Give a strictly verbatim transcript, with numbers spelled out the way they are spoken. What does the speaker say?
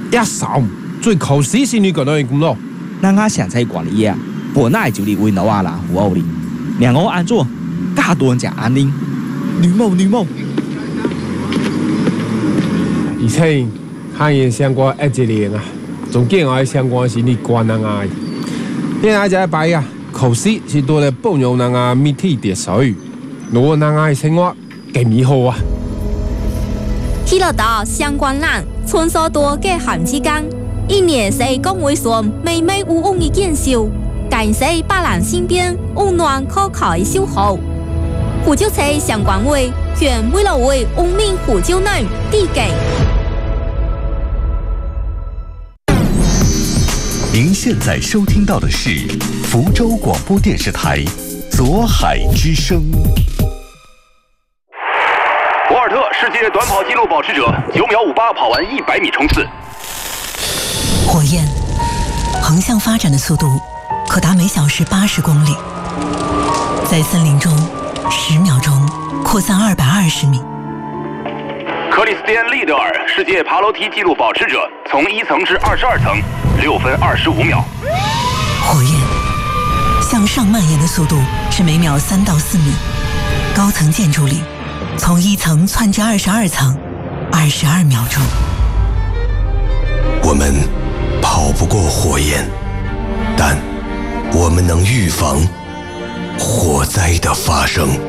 一手最靠死是你个那咁咯。 咱家现在管理啊，本来就哩为老啊啦，胡奥哩，让我安做，加多人家安宁。女某女某， 而且汉言相关一一年啊，仲见我相关是你关人啊。现在这一摆啊，考试是多来保养人啊媒体秩序，我人啊生活更美好啊。 去了到相关人，穿梭多嘅寒之间，一年是工会上美美有用嘅建修，感谢百人身边温暖可靠嘅守护。胡椒车相关会全为了为文明胡椒男递给。 您现在收听到的是福州广播电视台左海之声。 博尔特世界短跑纪录保持者，九秒五八跑完一百米冲刺。 火焰横向发展的速度可达每小时八十公里，在森林中十秒钟扩散二百二十米。 克里斯蒂安·利德尔世界爬楼梯纪录保持者，从一层至二十二层，六分二十五秒。 火焰向上蔓延的速度是每秒三到四米，高层建筑里从一层窜至二十二层，二十二秒钟。 我们跑不过火焰，但我们能预防火灾的发生。